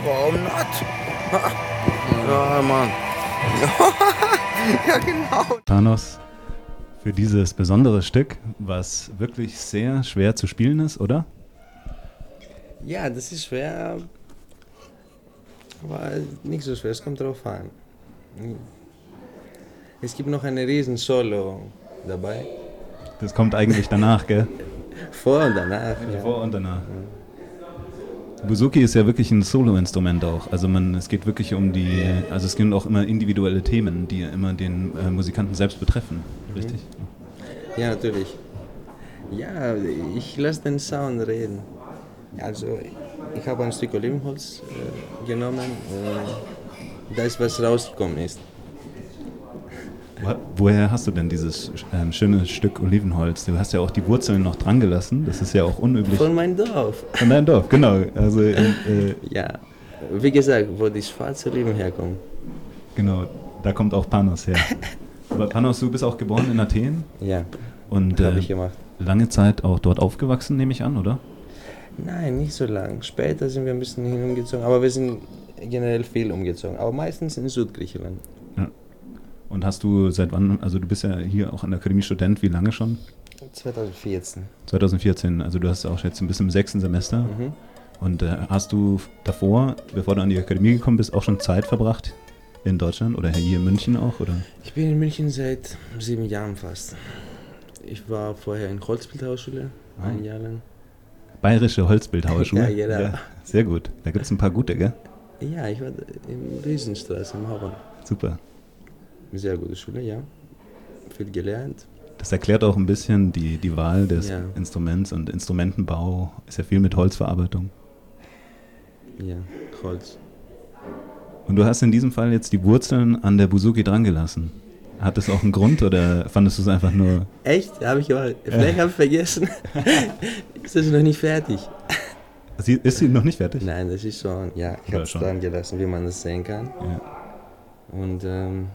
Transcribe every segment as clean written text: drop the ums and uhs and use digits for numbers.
warum not? Ja, Mann. Ja, genau. Panos, für dieses besondere Stück, was wirklich sehr schwer zu spielen ist, oder? Ja, das ist schwer, aber nicht so schwer, es kommt drauf an. Es gibt noch eine riesen Solo dabei. Das kommt eigentlich danach, gell? Vor und danach. Ja. Vor und danach. Bouzouki ist ja wirklich ein Solo-Instrument auch. Also es geht wirklich also es gehen auch immer individuelle Themen, die immer den Musikanten selbst betreffen, richtig? Ja, natürlich. Ja, ich lasse den Sound reden. Also ich habe ein Stück Olivenholz genommen, da ist was rausgekommen ist. Woher hast du denn dieses schöne Stück Olivenholz? Du hast ja auch die Wurzeln noch dran gelassen, das ist ja auch unüblich. Von meinem Dorf. Von deinem Dorf, genau. Also, ja, wie gesagt, wo die schwarze Oliven herkommen. Genau, da kommt auch Panos her. Aber Panos, du bist auch geboren in Athen? Ja, und habe ich gemacht. Lange Zeit auch dort aufgewachsen, nehme ich an, oder? Nein, nicht so lang. Später sind wir ein bisschen hin umgezogen, aber wir sind generell viel umgezogen, aber meistens in Südgriechenland. Ja. Und hast du seit wann, also du bist ja hier auch an der Akademie Student, wie lange schon? 2014. 2014, also du hast auch jetzt ein bisschen im 6. Semester. Mhm. Und hast du davor, bevor du an die Akademie gekommen bist, auch schon Zeit verbracht in Deutschland oder hier in München auch? Oder? Ich bin in München seit 7 Jahren fast. Ich war vorher in Holzbildhauerschule, ein Jahr lang. Bayerische Holzbildhauerschule? Ja, genau. Ja, sehr gut. Da gibt es ein paar gute, gell? Ja, ich war in Riesenstraße im Hauptbahnhof. Super. Sehr gute Schule, ja. Viel gelernt. Das erklärt auch ein bisschen die Wahl des Instruments und Instrumentenbau. Ist ja viel mit Holzverarbeitung. Ja, Holz. Und du hast in diesem Fall jetzt die Wurzeln an der Bouzouki dran gelassen. Hat das auch einen Grund oder fandest du es einfach nur... Echt? Vielleicht habe ich vergessen. Ist das noch nicht fertig? Ist sie noch nicht fertig? Nein, das ist schon, ja, ich habe es dran gelassen, wie man das sehen kann. Ja. Und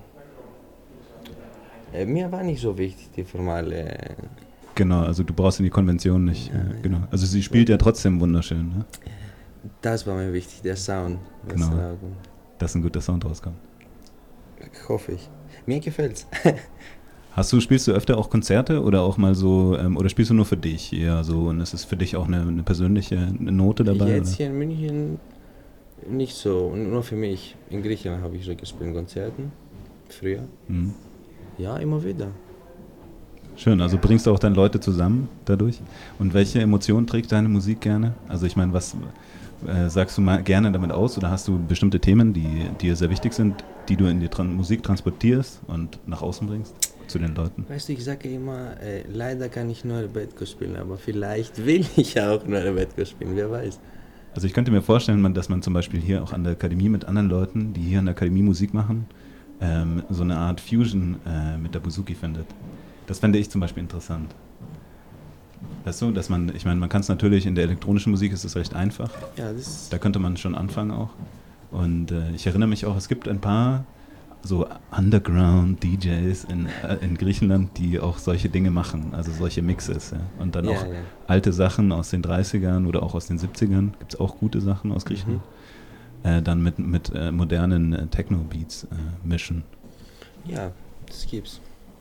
mir war nicht so wichtig, die formale... Genau, also du brauchst in die Konvention nicht. Ja, genau. Also sie spielt ja trotzdem wunderschön. Ne? Das war mir wichtig, der Sound. Genau, dass ein guter Sound rauskommt. Hoffe ich. Mir gefällt's. Spielst du öfter auch Konzerte oder auch mal so, oder spielst du nur für dich eher so und ist es für dich auch eine persönliche Note dabei? Jetzt hier in München nicht so, nur für mich. In Griechenland habe ich so gespielt, Konzerten, früher. Mhm. Ja, immer wieder. Schön, also bringst du auch dann Leute zusammen dadurch? Und welche Emotionen trägt deine Musik gerne? Also ich meine, was sagst du mal gerne damit aus oder hast du bestimmte Themen, die dir sehr wichtig sind, die du in die Musik transportierst und nach außen bringst zu den Leuten? Weißt du, ich sage immer, leider kann ich nur Rebetiko spielen, aber vielleicht will ich auch nur Rebetiko spielen, wer weiß. Also ich könnte mir vorstellen, dass man zum Beispiel hier auch an der Akademie mit anderen Leuten, die hier an der Akademie Musik machen, so eine Art Fusion mit der Bouzouki findet. Das fände ich zum Beispiel interessant. Weißt du, dass man kann es natürlich, in der elektronischen Musik ist es recht einfach. Ja, da könnte man schon anfangen auch. Und ich erinnere mich auch, es gibt ein paar so Underground-DJs in Griechenland, die auch solche Dinge machen, also solche Mixes. Ja. Und dann auch alte Sachen aus den 30ern oder auch aus den 70ern, gibt es auch gute Sachen aus Griechenland. Dann mit modernen Techno-Beats mischen. Ja, das gibt's.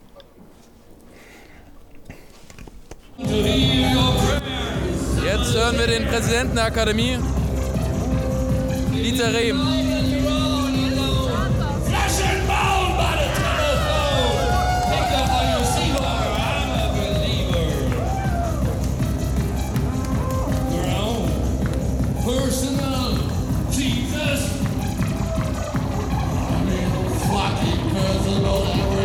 Jetzt hören wir den Präsidenten der Akademie, Dieter Rehm. Personal, Jesus. I mean, fucking personal.